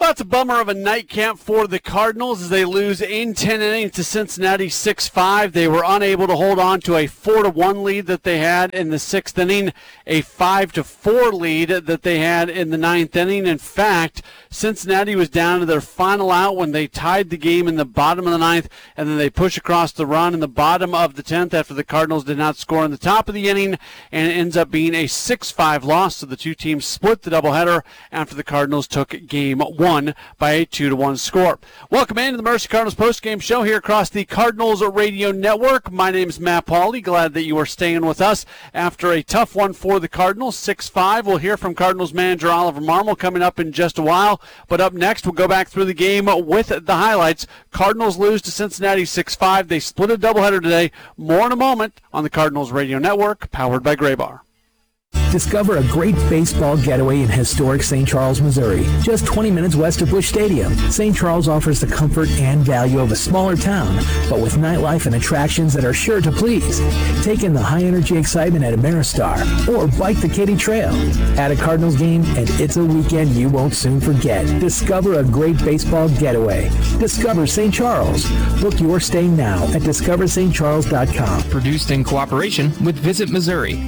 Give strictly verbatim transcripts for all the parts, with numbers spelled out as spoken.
about the bummer of a nightcap for the Cardinals as they lose in ten innings to Cincinnati six five. They were unable to hold on to a four to one lead that they had in the sixth inning, a five to four lead that they had in the ninth inning. In fact, Cincinnati was down to their final out when they tied the game in the bottom of the ninth, and then they push across the run in the bottom of the tenth after the Cardinals did not score in the top of the inning, and it ends up being a six five loss. So the two teams split the doubleheader after the Cardinals took game one by a two to one score. Welcome into the Mercy Cardinals postgame show here across the Cardinals Radio Network. My name is Matt Pauley. Glad that you are staying with us after a tough one for the Cardinals, six five. We'll hear from Cardinals manager Oliver Marmol coming up in just a while. But up next, we'll go back through the game with the highlights. Cardinals lose to Cincinnati six five. They split a doubleheader today. More in a moment on the Cardinals Radio Network, powered by Graybar. Discover a great baseball getaway in historic Saint Charles, Missouri, just twenty minutes west of Busch Stadium. Saint Charles offers the comfort and value of a smaller town, but with nightlife and attractions that are sure to please. Take in the high-energy excitement at Ameristar, or bike the Katy Trail. At a Cardinals game, and it's a weekend you won't soon forget. Discover a great baseball getaway. Discover Saint Charles. Book your stay now at discover st charles dot com. Produced in cooperation with Visit Missouri.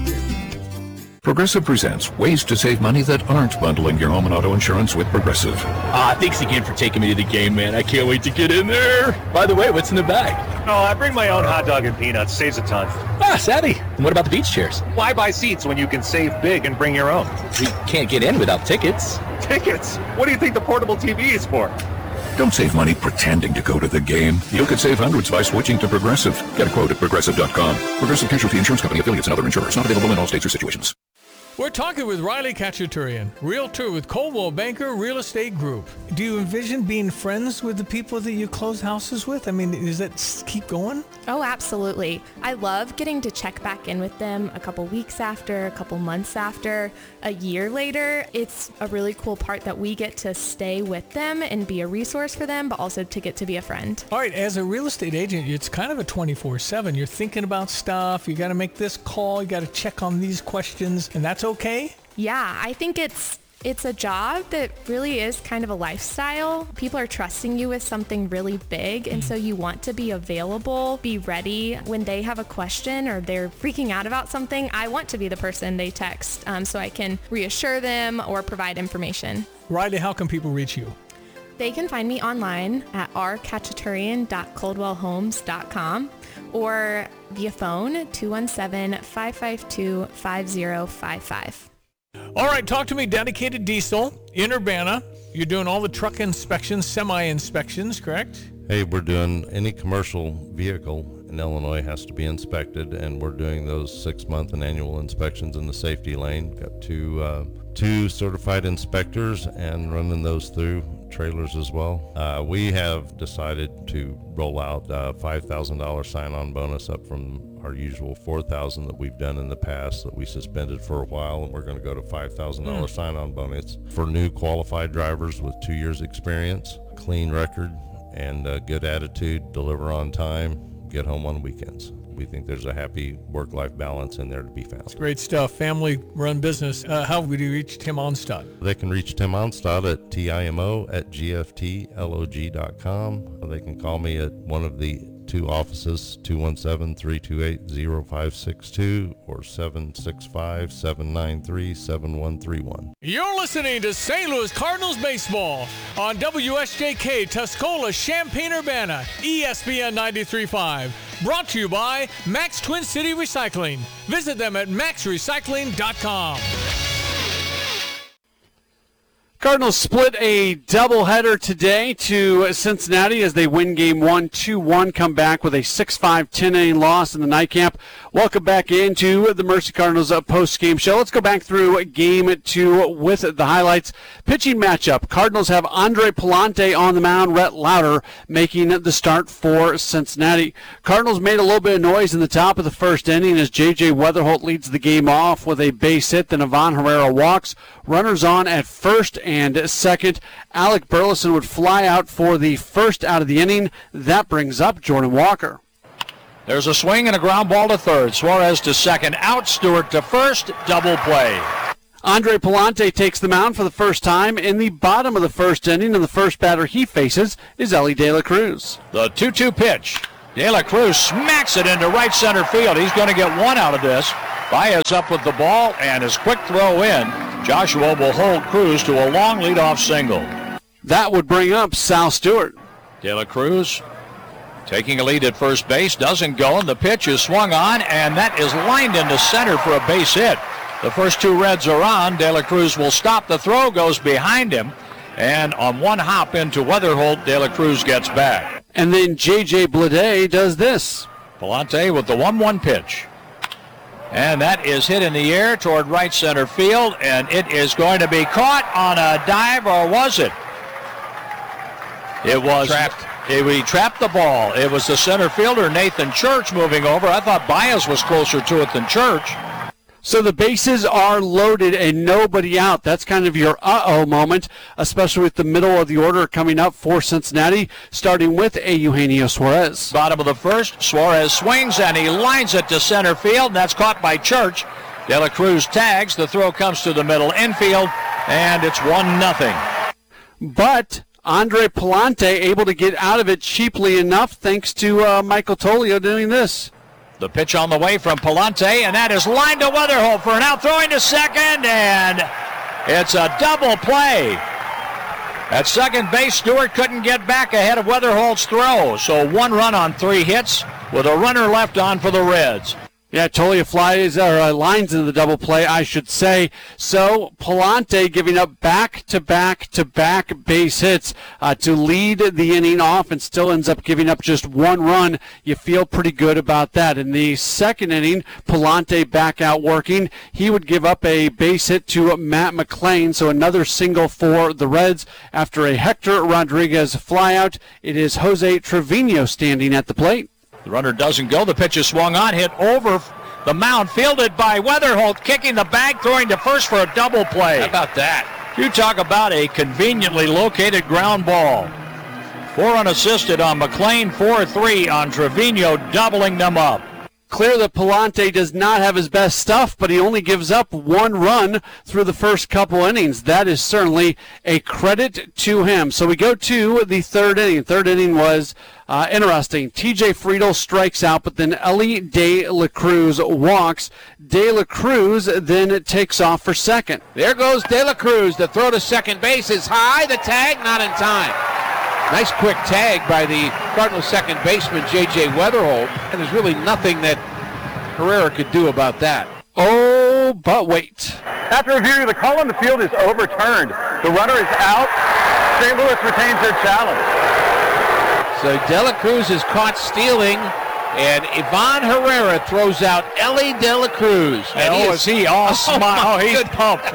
Progressive presents ways to save money that aren't bundling your home and auto insurance with Progressive. Ah, thanks again for taking me to the game, man. I can't wait to get in there. By the way, what's in the bag? Oh, I bring my own hot dog and peanuts. Saves a ton. Ah, savvy. And what about the beach chairs? Why buy seats when you can save big and bring your own? We can't get in without tickets. Tickets? What do you think the portable T V is for? Don't save money pretending to go to the game. You could save hundreds by switching to Progressive. Get a quote at progressive dot com. Progressive Casualty Insurance Company, affiliates, and other insurers. Not available in all states or situations. We're talking with Riley Kachaturian, realtor with Coldwell Banker Real Estate Group. Do you envision being friends with the people that you close houses with? I mean, does that keep going? Oh, absolutely. I love getting to check back in with them a couple weeks after, a couple months after, a year later. It's a really cool part that we get to stay with them and be a resource for them, but also to get to be a friend. All right, as a real estate agent, it's kind of a twenty-four seven. You're thinking about stuff. You got to make this call. You got to check on these questions, and that's okay? Yeah, I think it's it's a job that really is kind of a lifestyle. People are trusting you with something really big, and so you want to be available, be ready when they have a question or they're freaking out about something. I want to be the person they text um, so I can reassure them or provide information. Riley, how can people reach you? They can find me online at r kachaturian dot coldwell homes dot com or via phone two one seven, five five two, five zero five five. All right, talk to me. Dedicated Diesel in Urbana. You're doing all the truck inspections, semi-inspections, correct? Hey, we're doing any commercial vehicle in Illinois has to be inspected, and we're doing those six-month and annual inspections in the safety lane. Got two uh, two certified inspectors and running those through trailers as well. Uh, we have decided to roll out a five thousand dollars sign-on bonus up from our usual four thousand dollars that we've done in the past that we suspended for a while, and we're going to go to five thousand dollars mm. sign-on bonus for new qualified drivers with two years experience, clean record, and a good attitude, deliver on time, get home on weekends. We think there's a happy work-life balance in there to be found. It's great stuff. Family-run business. Uh, how would you reach Tim Onstad? They can reach Tim Onstad at timo at g f t log dot com. They can call me at one of the two offices, two one seven, three two eight, zero five six two or seven six five, seven nine three, seven one three one. You're listening to Saint Louis Cardinals baseball on W S J K Tuscola, Champaign-Urbana, E S P N ninety-three point five. Brought to you by Max Twin City Recycling. Visit them at max recycling dot com. Cardinals split a doubleheader today to Cincinnati as they win game one, two one, come back with a six five, ten-inning loss in the nightcap. Welcome back into the Mercy Cardinals post-game show. Let's go back through game two with the highlights. Pitching matchup, Cardinals have Andre Palante on the mound, Rhett Lauder making the start for Cincinnati. Cardinals made a little bit of noise in the top of the first inning as J J Weatherholt leads the game off with a base hit, then Ivan Herrera walks. Runners on at first and second. Alec Burleson would fly out for the first out of the inning. That brings up Jordan Walker. There's a swing and a ground ball to third. Suarez to second. Out. Stewart to first. Double play. Andre Palante takes the mound for the first time in the bottom of the first inning, and the first batter he faces is Elly De La Cruz. The two two pitch. De La Cruz smacks it into right center field. He's going to get one out of this. Baez up with the ball, and his quick throw in. Joshua will hold Cruz to a long leadoff single. That would bring up Sal Stewart. De La Cruz taking a lead at first base, doesn't go, and the pitch is swung on, and that is lined into center for a base hit. The first two Reds are on. De La Cruz will stop. The throw goes behind him, and on one hop into Weatherholt, De La Cruz gets back. And then J J Bleday does this. Palante with the one one pitch. And that is hit in the air toward right center field, and it is going to be caught on a dive, or was it? It was trapped. It, we trapped the ball. It was the center fielder, Nathan Church, moving over. I thought Baez was closer to it than Church. So the bases are loaded and nobody out. That's kind of your uh-oh moment, especially with the middle of the order coming up for Cincinnati, starting with a Eugenio Suarez. Bottom of the first, Suarez swings, and he lines it to center field, and that's caught by Church. De La Cruz tags. The throw comes to the middle infield, and it's one nothing. But Andre Palante able to get out of it cheaply enough thanks to uh, Michael Tolio doing this. The pitch on the way from Palante, and that is lined to Weatherholt for an out, throwing to second, and it's a double play. At second base, Stewart couldn't get back ahead of Weatherholt's throw, so one run on three hits with a runner left on for the Reds. Yeah, Tolio flies, or uh, lines into the double play, I should say. So Palante giving up back-to-back-to-back base hits uh, to lead the inning off, and still ends up giving up just one run. You feel pretty good about that. In the second inning, Palante back out working. He would give up a base hit to Matt McLain, so another single for the Reds. After a Hector Rodriguez flyout, it is Jose Trevino standing at the plate. The runner doesn't go. The pitch is swung on, hit over the mound, fielded by Weatherholt, kicking the bag, throwing to first for a double play. How about that? You talk about a conveniently located ground ball. Four unassisted on McLain, four three on Trevino, doubling them up. Clear that Palante does not have his best stuff, but he only gives up one run through the first couple innings. That is certainly a credit to him. So we go to the third inning. Third inning was uh, interesting. T J Friedl strikes out, but then Elly De La Cruz walks. De La Cruz then takes off for second. There goes De La Cruz. The throw to second base is high. The tag not in time. Nice quick tag by the Cardinals second baseman, J J Weatherholt, and there's really nothing that Herrera could do about that. Oh, but wait. After review, the call on the field is overturned. The runner is out. Saint Louis retains their challenge. So De La Cruz is caught stealing, and Ivan Herrera throws out Elly De La Cruz. And oh, is he all smile? Oh, he's pumped.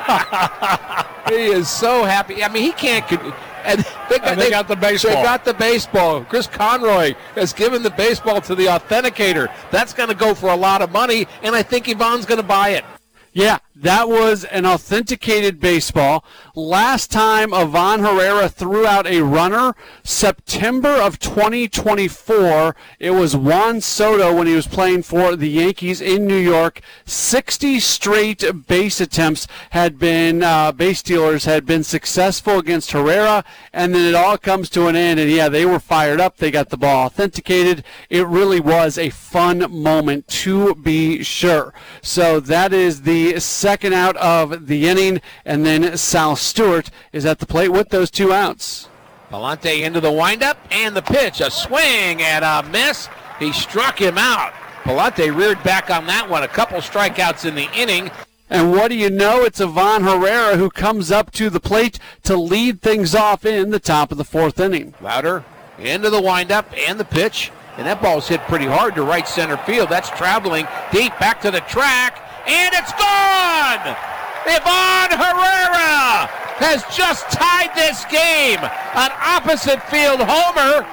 He is so happy. I mean, he can't... And they got, and they, they got the baseball. They got the baseball. Chris Conroy has given the baseball to the authenticator. That's going to go for a lot of money, and I think Ivan's going to buy it. Yeah, that was an authenticated baseball. Last time Ivan Herrera threw out a runner, September of twenty twenty-four. It was Juan Soto when he was playing for the Yankees in New York. sixty straight base attempts had been, uh, base stealers had been successful against Herrera, and then it all comes to an end, and yeah, they were fired up. They got the ball authenticated. It really was a fun moment, to be sure. So that is the second out of the inning, and then Sal Stewart is at the plate with those two outs. Palante into the windup, and the pitch, a swing and a miss. He struck him out. Palante reared back on that one, a couple strikeouts in the inning. And what do you know? It's Ivan Herrera who comes up to the plate to lead things off in the top of the fourth inning. Louder into the windup and the pitch, and that ball's hit pretty hard to right center field. That's traveling deep back to the track. And it's gone! Ivan Herrera has just tied this game. An opposite field homer.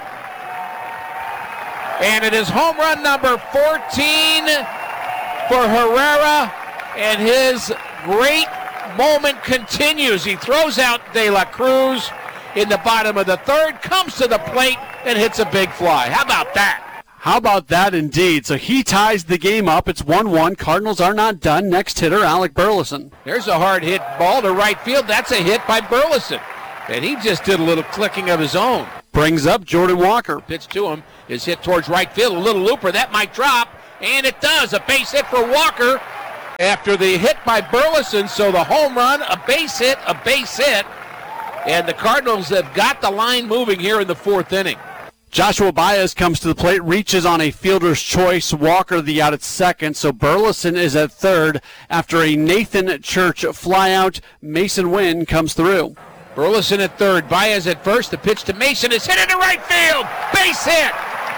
And it is home run number fourteen for Herrera. And his great moment continues. He throws out De La Cruz in the bottom of the third, comes to the plate, and hits a big fly. How about that? How about that indeed? So he ties the game up. It's one one. Cardinals are not done. Next hitter, Alec Burleson. There's a hard hit ball to right field. That's a hit by Burleson. And he just did a little clicking of his own. Brings up Jordan Walker. Pitch to him is hit towards right field. A little looper. That might drop. And it does. A base hit for Walker after the hit by Burleson. So the home run, a base hit, a base hit. And the Cardinals have got the line moving here in the fourth inning. Joshua Baez comes to the plate, reaches on a fielder's choice. Walker the out at second, so Burleson is at third. After a Nathan Church flyout, Mason Wynn comes through. Burleson at third, Baez at first. The pitch to Mason is hit into right field. Base hit.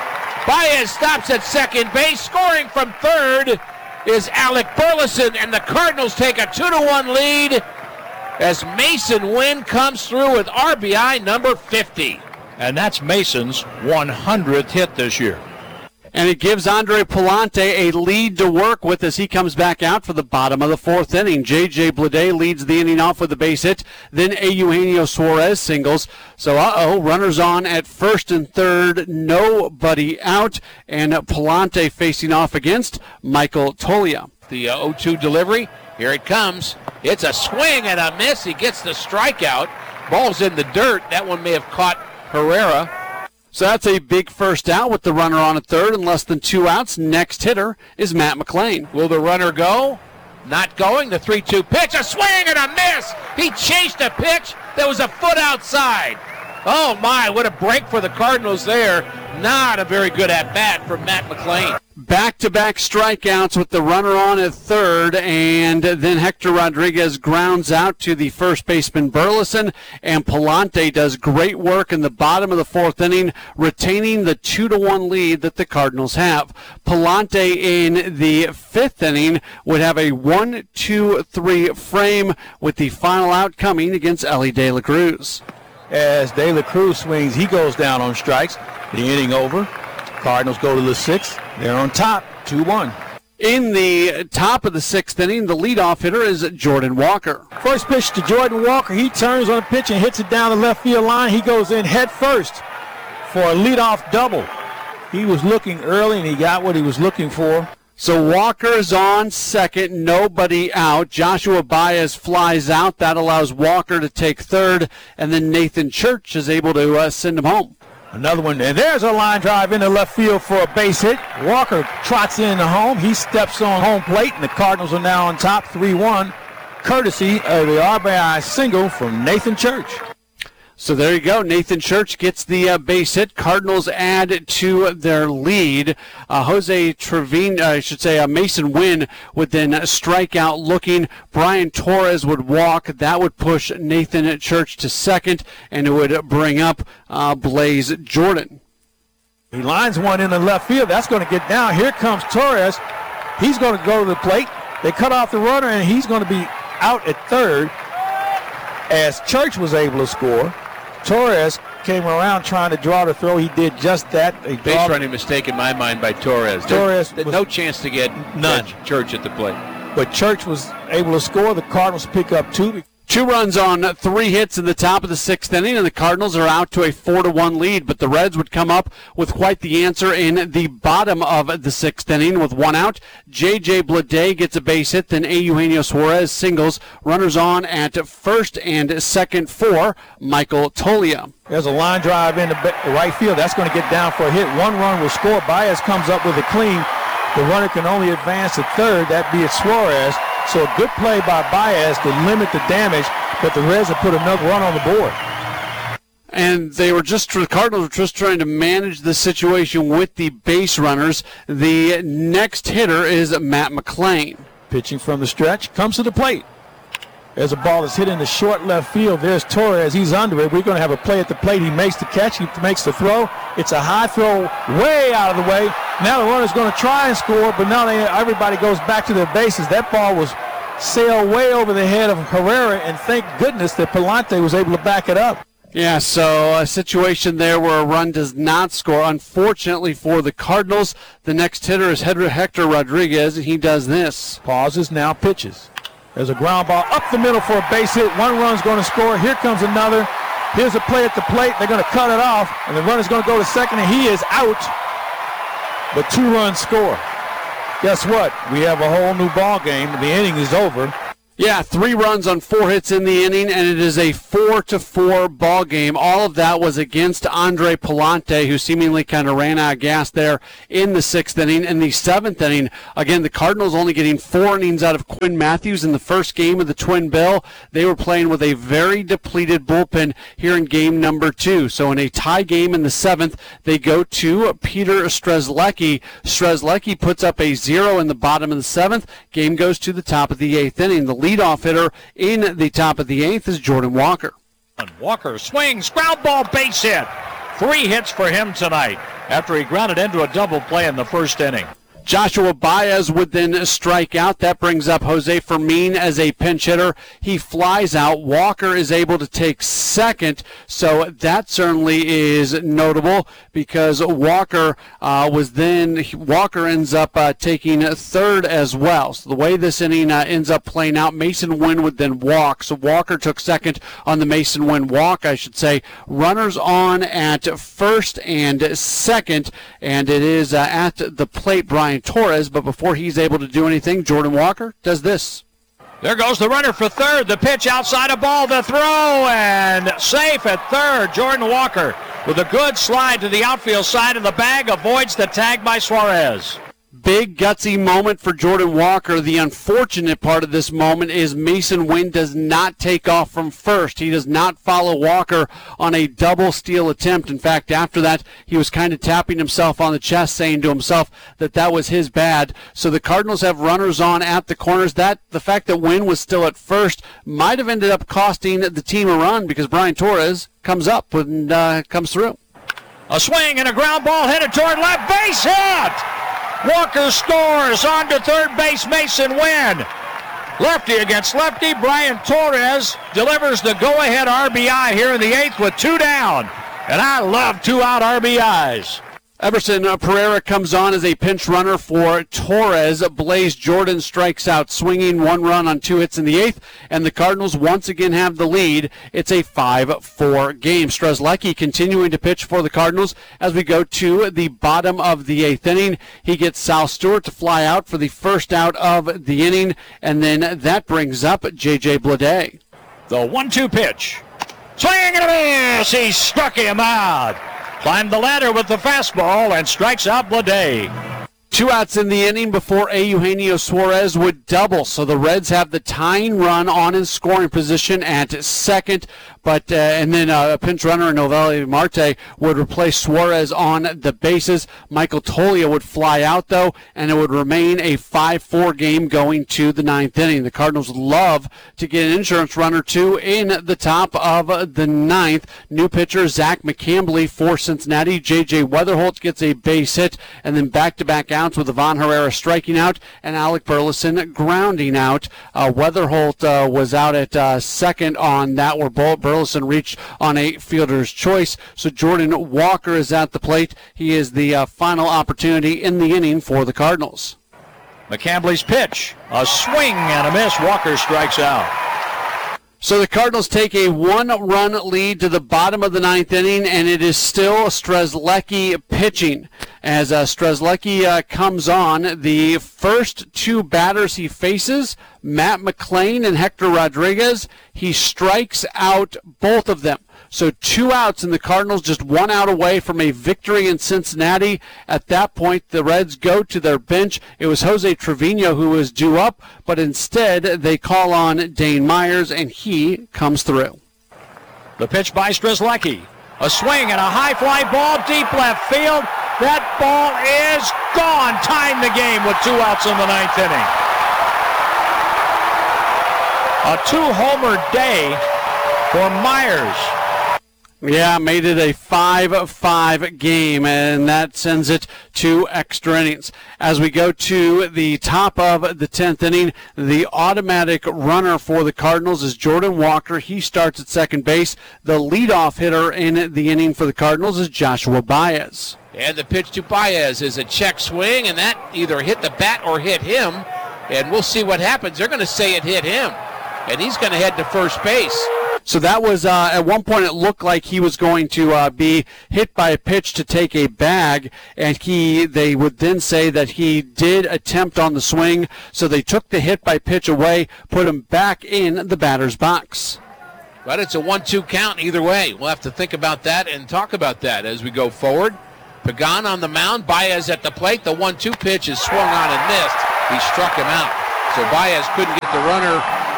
Baez stops at second base. Scoring from third is Alec Burleson, and the Cardinals take a two to one lead as Mason Wynn comes through with R B I number fifty. And that's Mason's one hundredth hit this year. And it gives Andre Palante a lead to work with as he comes back out for the bottom of the fourth inning. J J Bleday leads the inning off with a base hit. Then Eugenio Suarez singles. So, uh-oh, runners on at first and third. Nobody out. And Palante facing off against Michael Tolia. The uh, oh two delivery. Here it comes. It's a swing and a miss. He gets the strikeout. Ball's in the dirt. That one may have caught Herrera. So that's a big first out with the runner on at third and less than two outs. Next hitter is Matt McLean. Will the runner go? Not going. The three two pitch. A swing and a miss. He chased a pitch that was a foot outside. Oh, my. What a break for the Cardinals there. Not a very good at-bat from Matt McLean. Back-to-back strikeouts with the runner on at third, and then Hector Rodriguez grounds out to the first baseman Burleson, and Palante does great work in the bottom of the fourth inning, retaining the two to one lead that the Cardinals have. Palante in the fifth inning would have a one two three frame with the final out coming against Elly De La Cruz. As De La Cruz swings, he goes down on strikes. The inning over. Cardinals go to the sixth. They're on top, two one. In the top of the sixth inning, the leadoff hitter is Jordan Walker. First pitch to Jordan Walker. He turns on a pitch and hits it down the left field line. He goes in head first for a leadoff double. He was looking early, and he got what he was looking for. So Walker's on second, nobody out. Joshua Baez flies out. That allows Walker to take third, and then Nathan Church is able to uh, send him home. Another one, and there's a line drive into left field for a base hit. Walker trots in the home. He steps on home plate, and the Cardinals are now on top three one, courtesy of the R B I single from Nathan Church. So there you go. Nathan Church gets the uh, base hit. Cardinals add to their lead. Uh, Jose Trevino, I should say, uh, Mason Wynn would then strike out looking. Brian Torres would walk. That would push Nathan Church to second, and it would bring up uh, Blaze Jordan. He lines one in the left field. That's going to get down. Here comes Torres. He's going to go to the plate. They cut off the runner, and he's going to be out at third as Church was able to score. Torres came around trying to draw the throw. He did just that. A base running mistake in my mind by Torres. Torres there, no chance to get none. Church at the plate. But Church was able to score. The Cardinals pick up two. Two runs on three hits in the top of the sixth inning, and the Cardinals are out to a four to one lead. But the Reds would come up with quite the answer in the bottom of the sixth inning with one out. J J Bleday gets a base hit, then Eugenio Suarez singles. Runners on at first and second for Michael Tolia. There's a line drive in the right field. That's going to get down for a hit. One run will score. Baez comes up with a clean. The runner can only advance to third. That be it Suarez. So a good play by Baez to limit the damage, but the Reds have put another run on the board. And they were just, the Cardinals were just trying to manage the situation with the base runners. The next hitter is Matt McLean. Pitching from the stretch, comes to the plate. There's a ball that's hit in the short left field. There's Torres. He's under it. We're going to have a play at the plate. He makes the catch. He makes the throw. It's a high throw way out of the way. Now the runner's going to try and score, but now they, everybody goes back to their bases. That ball was sailed way over the head of Herrera, and thank goodness that Palante was able to back it up. Yeah, so a situation there where a run does not score. Unfortunately for the Cardinals, the next hitter is Hector Rodriguez, and he does this. Pauses, now pitches. There's a ground ball up the middle for a base hit. One run's going to score. Here comes another. Here's a play at the plate. They're going to cut it off, and the runner's going to go to second, and he is out. but two runs score. Guess what? We have a whole new ball game. The inning is over. Yeah, three runs on four hits in the inning, and it is a four to four ball game. All of that was against Andre Palante, who seemingly kind of ran out of gas there in the sixth inning. In the seventh inning, again, the Cardinals only getting four innings out of Quinn Matthews in the first game of the Twin Bill. They were playing with a very depleted bullpen here in game number two. So in a tie game in the seventh, they go to Peter Strzelecki. Strzelecki puts up a zero in the bottom of the seventh. Game goes to the top of the eighth inning. The leadoff hitter in the top of the eighth is Jordan Walker. Walker swings, ground ball, base hit. Three hits for him tonight after he grounded into a double play in the first inning. Joshua Baez would then strike out. That brings up Jose Fermin as a pinch hitter. He flies out. Walker is able to take second, so that certainly is notable because Walker uh, was then Walker ends up uh, taking third as well. So the way this inning uh, ends up playing out, Mason Wynn would then walk. So Walker took second on the Mason Wynn walk, I should say. Runners on at first and second, and it is uh, at the plate Brian Torres, but before he's able to do anything, Jordan Walker does this. There goes the runner for third. The pitch outside a ball, the throw, and safe at third. Jordan Walker with a good slide to the outfield side of the bag, avoids the tag by Suarez. Big gutsy moment for Jordan Walker. The unfortunate part of this moment is Mason Wynn does not take off from first. He does not follow Walker on a double steal attempt. In fact, after that, he was kind of tapping himself on the chest, saying to himself that that was his bad. So the Cardinals have runners on at the corners. That the fact that Wynn was still at first might have ended up costing the team a run because Brian Torres comes up and uh, comes through. A swing and a ground ball headed toward left, base hit! Walker scores on to third base, Mason Wynn. Lefty against lefty, Brian Torres delivers the go-ahead R B I here in the eighth with two down. And I love two-out R B Is. Everson Pereira comes on as a pinch runner for Torres. Blaze Jordan strikes out swinging, one run on two hits in the eighth, and the Cardinals once again have the lead. It's a five four game. Strzelecki continuing to pitch for the Cardinals as we go to the bottom of the eighth inning. He gets Sal Stewart to fly out for the first out of the inning, and then that brings up J J Bleday. The one two pitch. Swing and a miss! He struck him out. Climbed the ladder with the fastball and strikes out Bleday. Two outs in the inning before Eugenio Suarez would double. So the Reds have the tying run on in scoring position at second. But uh, and then uh, a pinch runner in Novelli Marte would replace Suarez on the bases. Michael Toglia would fly out, though, and it would remain a five four game going to the ninth inning. The Cardinals love to get an insurance run or two in the top of the ninth. New pitcher Zach McCambley for Cincinnati. J J Weatherholt gets a base hit, and then back-to-back outs with Ivan Herrera striking out and Alec Burleson grounding out. Uh, Weatherholt uh, was out at uh, second on that where Burleson reached on a fielder's choice. So Jordan Walker is at the plate. He is the uh, final opportunity in the inning for the Cardinals. McCambley's pitch, a swing and a miss. Walker strikes out. So the Cardinals take a one-run lead to the bottom of the ninth inning, and it is still Strzelecki pitching. As uh, Strzelecki uh, comes on, the first two batters he faces, Matt McLain and Hector Rodriguez, he strikes out both of them. So two outs, and the Cardinals just one out away from a victory in Cincinnati. At that point, the Reds go to their bench. It was Jose Trevino who was due up, but instead they call on Dane Myers, and he comes through. The pitch by Strzelecki. A swing and a high fly ball deep left field. That ball is gone. Tying the game with two outs in the ninth inning. A two-homer day for Myers. Yeah, made it a five five game, and that sends it to extra innings. As we go to the top of the tenth inning, the automatic runner for the Cardinals is Jordan Walker. He starts at second base. The leadoff hitter in the inning for the Cardinals is Joshua Baez. And the pitch to Baez is a check swing, and that either hit the bat or hit him. And we'll see what happens. They're going to say it hit him, and he's going to head to first base. So that was, uh, at one point it looked like he was going to uh, be hit by a pitch to take a bag, and he they would then say that he did attempt on the swing, so they took the hit by pitch away, put him back in the batter's box. But it's a one two count either way. We'll have to think about that and talk about that as we go forward. Pagan on the mound, Baez at the plate. The one two pitch is swung on and missed. He struck him out. So Baez couldn't get the runner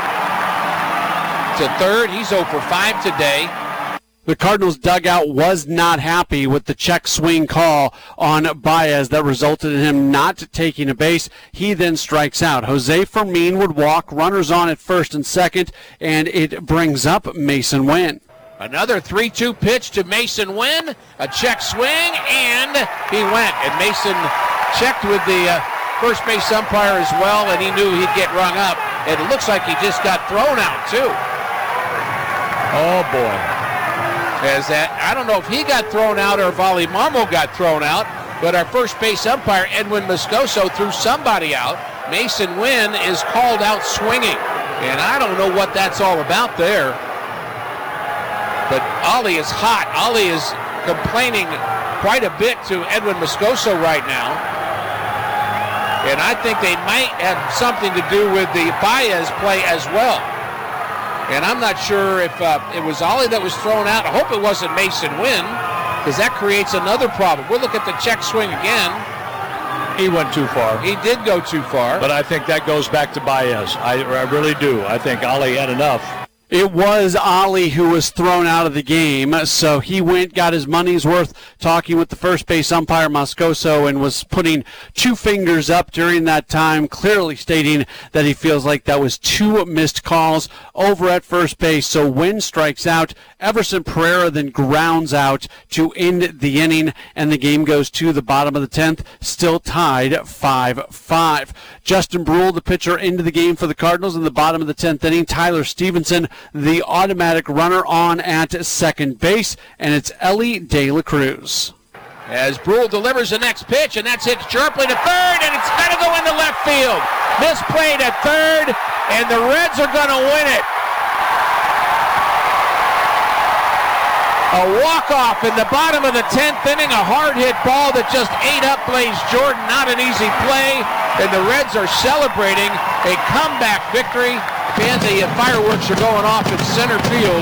to third. He's oh for five today. The Cardinals dugout was not happy with the check swing call on Baez that resulted in him not taking a base. He then strikes out. Jose Fermin would walk, runners on at first and second, and it brings up Mason Wynn. Another three two pitch to Mason Wynn, a check swing, and he went. And Mason checked with the uh, first base umpire as well, and he knew he'd get rung up. And it looks like he just got thrown out, too. Oh, boy. As that, I don't know if he got thrown out or if Ali Marmo got thrown out, but our first base umpire, Edwin Moscoso, threw somebody out. Mason Wynn is called out swinging, and I don't know what that's all about there. But Ali is hot. Ali is complaining quite a bit to Edwin Moscoso right now, and I think they might have something to do with the Baez play as well. And I'm not sure if uh, it was Ollie that was thrown out. I hope it wasn't Mason Wynn, because that creates another problem. We'll look at the check swing again. He went too far. He did go too far. But I think that goes back to Baez. I, I really do. I think Ollie had enough. It was Ali who was thrown out of the game, so he went, got his money's worth talking with the first base umpire, Moscoso, and was putting two fingers up during that time, clearly stating that he feels like that was two missed calls over at first base. So Wynn strikes out. Everson Pereira then grounds out to end the inning, and the game goes to the bottom of the tenth, still tied five five. Justin Brule, the pitcher, into the game for the Cardinals in the bottom of the tenth inning. Tyler Stevenson, the automatic runner, on at second base, and it's Ellie De La Cruz. As Brule delivers the next pitch, and that's hit sharply to third, and it's got to go into left field. Misplayed at third, and the Reds are going to win it. A walk-off in the bottom of the tenth inning, a hard-hit ball that just ate up Blaze Jordan. Not an easy play, and the Reds are celebrating a comeback victory. And the uh, fireworks are going off in center field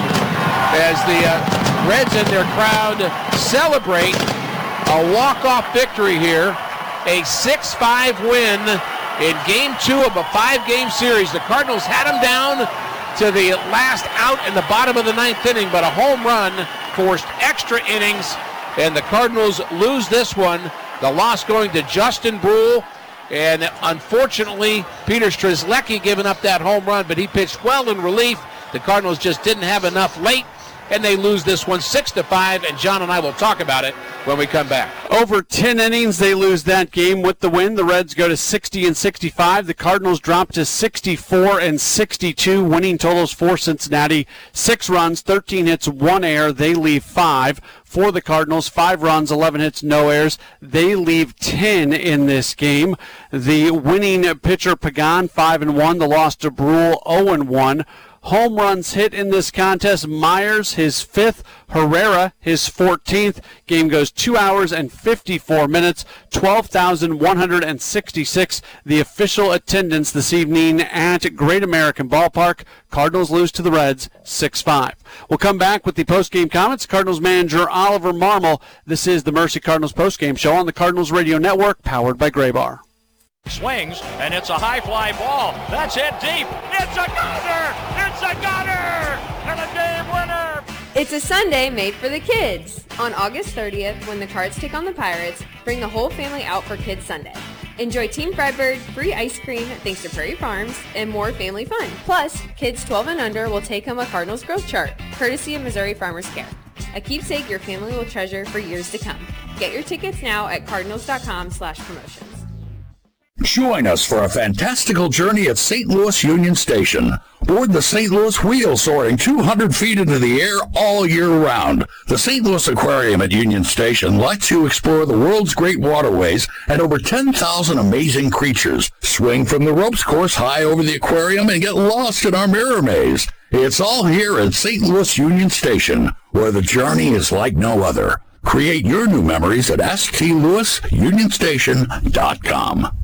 as the uh, Reds and their crowd celebrate a walk-off victory here. A six five win in game two of a five-game series. The Cardinals had them down to the last out in the bottom of the ninth inning, but a home run forced extra innings, and the Cardinals lose this one. The loss going to Justin Brule. And unfortunately, Peter Strzelecki giving up that home run, but he pitched well in relief. The Cardinals just didn't have enough late, and they lose this one six to five, and John and I will talk about it when we come back. Over ten innings, they lose that game with the win. The Reds go to sixty and sixty-five. The Cardinals drop to sixty-four and sixty-two. Winning totals for Cincinnati: six runs, thirteen hits, one error. They leave five. For the Cardinals, five runs, eleven hits, no errors. They leave ten in this game. The winning pitcher, Pagan, five and one. The loss to Brule, oh and one. Home runs hit in this contest: Myers, his fifth; Herrera, his fourteenth. Game goes two hours and fifty-four minutes, twelve thousand one hundred sixty-six. The official attendance this evening at Great American Ballpark. Cardinals lose to the Reds six five. We'll come back with the postgame comments. Cardinals manager Oliver Marmol. This is the Mercy Cardinals postgame show on the Cardinals Radio Network, powered by Graybar. Swings, and it's a high fly ball. That's hit deep. It's a gunner! It's a gunner! And a game winner! It's a Sunday made for the kids. On August thirtieth, when the Cards take on the Pirates, bring the whole family out for Kids Sunday. Enjoy Team Fredbird, free ice cream thanks to Prairie Farms, and more family fun. Plus, kids twelve and under will take home a Cardinals growth chart, courtesy of Missouri Farmers Care. A keepsake your family will treasure for years to come. Get your tickets now at cardinals.com slash promotions. Join us for a fantastical journey at Saint Louis Union Station. Board the Saint Louis Wheel, soaring two hundred feet into the air all year round. The Saint Louis Aquarium at Union Station lets you explore the world's great waterways and over ten thousand amazing creatures. Swing from the ropes course high over the aquarium and get lost in our mirror maze. It's all here at Saint Louis Union Station, where the journey is like no other. Create your new memories at S T Louis Union Station dot com.